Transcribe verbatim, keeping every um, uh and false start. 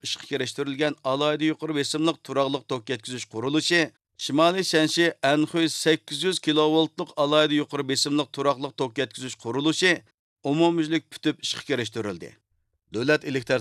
ishga kirishtirilgan alohida yuqori besimliq turaqliq tok yetkazish qurilishi, Shimoliy Shanxi Anhui sakkiz yuz kilovoltlik alohida yuqori besimliq turaqliq tok yetkazish qurilishi umumyuzlik putib ishga kirishtirildi. Davlat elektr